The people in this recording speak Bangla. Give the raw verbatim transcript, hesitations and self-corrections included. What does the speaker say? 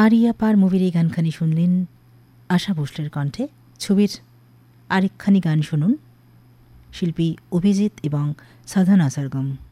আরিয়া পার মুভির এই গানখানি শুনলেন আশা ভোসলের কণ্ঠে। ছবির আরেকখানি গান শুনুন শিল্পী অভিজিৎ এবং সাধনা সরগম।